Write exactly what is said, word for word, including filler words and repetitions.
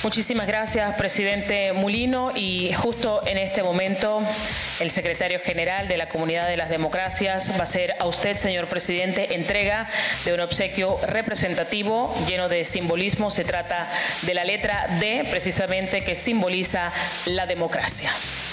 Muchísimas gracias, presidente Mulino. Y justo en este momento, el secretario general de la Comunidad de las Democracias va a hacer a usted, señor presidente, entrega de un obsequio representativo lleno de simbolismo. Se trata de la letra D, precisamente, que simboliza la democracia.